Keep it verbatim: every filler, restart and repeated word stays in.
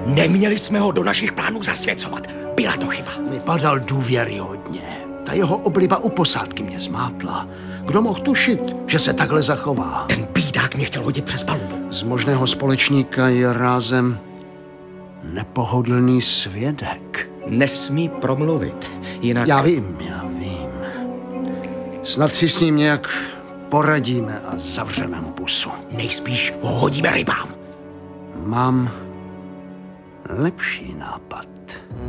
Neměli jsme ho do našich plánů zasvěcovat. Byla to chyba. Vypadal důvěryhodně. Ta jeho obliba u posádky mě zmátla. Kdo mohl tušit, že se takhle zachová? Ten bídák mě chtěl hodit přes palubu. Z možného společníka je rázem nepohodlný svědek. Nesmí promluvit, jinak... Já vím, já vím. Snad si s ním nějak poradíme a zavřeme mu pusu. Nejspíš ho hodíme rybám. Mám lepší nápad.